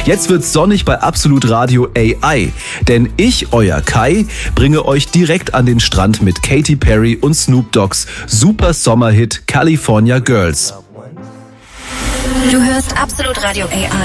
Jetzt wird's sonnig bei Absolut Radio AI, denn ich, euer Kai, bringe euch direkt an den Strand mit Katy Perry und Snoop Dogg's super Sommerhit California Girls. Du hörst Absolut Radio AI.